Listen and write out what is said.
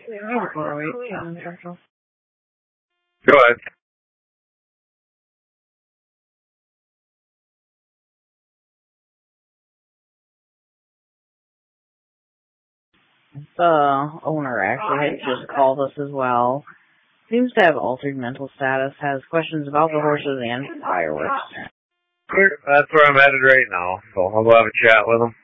Go ahead. The owner actually had just called us as well. Seems to have altered mental status, has questions about the horses and fireworks. That's where I'm headed right now, so I'll go have a chat with him.